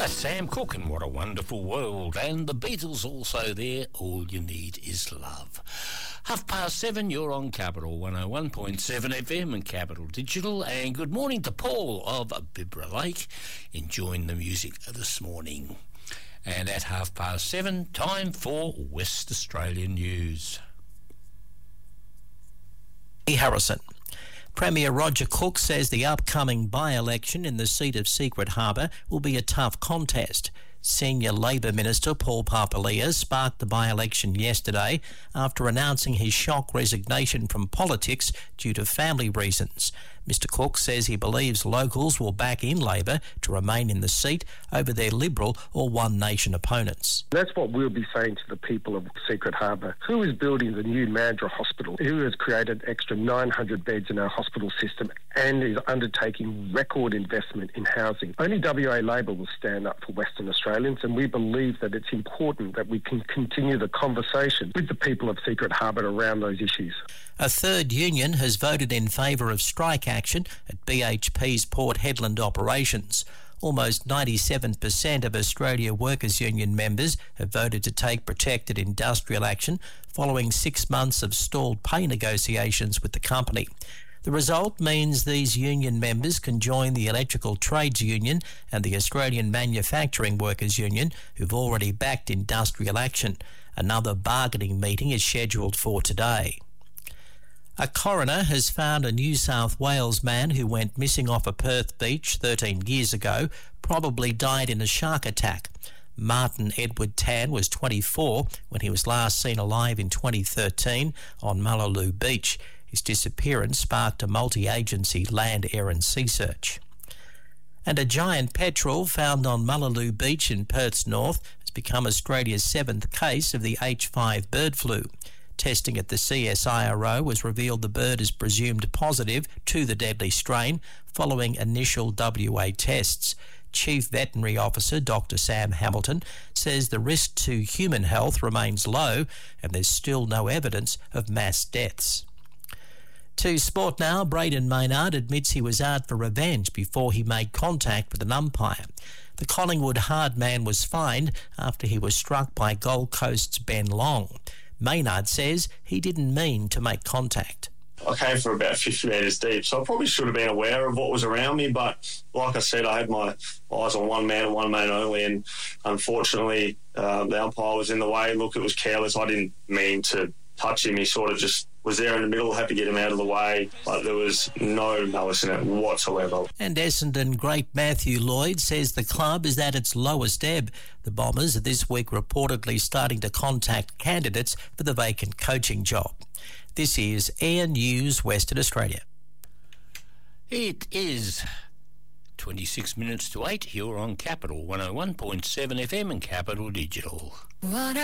That's Sam Cooke and What a Wonderful World. And the Beatles also there, All You Need Is Love. 7:30, you're on Capital 101.7 FM and Capital Digital. And good morning to Paul of Bibra Lake, enjoying the music this morning. And at 7:30, time for West Australian News. Harrison. Premier Roger Cook says the upcoming by-election in the seat of Secret Harbour will be a tough contest. Senior Labor Minister Paul Papalia sparked the by-election yesterday after announcing his shock resignation from politics due to family reasons. Mr Cook says he believes locals will back in Labor to remain in the seat over their Liberal or One Nation opponents. That's what we'll be saying to the people of Secret Harbour. Who is building the new Mandurah Hospital? Who has created extra 900 beds in our hospital system and is undertaking record investment in housing? Only WA Labor will stand up for Western Australians, and we believe that it's important that we can continue the conversation with the people of Secret Harbour around those issues. A third union has voted in favour of strike action at BHP's Port Hedland operations. Almost 97% of Australia Workers' Union members have voted to take protected industrial action following 6 months of stalled pay negotiations with the company. The result means these union members can join the Electrical Trades Union and the Australian Manufacturing Workers Union, who've already backed industrial action. Another bargaining meeting is scheduled for today. A coroner has found a New South Wales man who went missing off a Perth beach 13 years ago probably died in a shark attack. Martin Edward Tan was 24 when he was last seen alive in 2013 on Mullaloo Beach. His disappearance sparked a multi-agency land, air and sea search. And a giant petrel found on Mullaloo Beach in Perth's north has become Australia's 7th case of the H5 bird flu. Testing at the CSIRO has revealed the bird is presumed positive to the deadly strain following initial WA tests. Chief Veterinary Officer Dr Sam Hamilton says the risk to human health remains low and there's still no evidence of mass deaths. To sport now, Braden Maynard admits he was out for revenge before he made contact with an umpire. The Collingwood hard man was fined after he was struck by Gold Coast's Ben Long. Maynard says he didn't mean to make contact. I came from about 50 metres deep, so I probably should have been aware of what was around me, but like I said, I had my eyes on one man and one man only, and unfortunately the umpire was in the way. Look, it was careless. I didn't mean to touch him. He sort of just was there in the middle, had to get him out of the way, but there was no malice in it whatsoever. And Essendon great Matthew Lloyd says the club is at its lowest ebb. The Bombers are this week reportedly starting to contact candidates for the vacant coaching job. This is Air News Western Australia. It is 26 minutes to 8 here on Capital 101.7 FM and Capital Digital.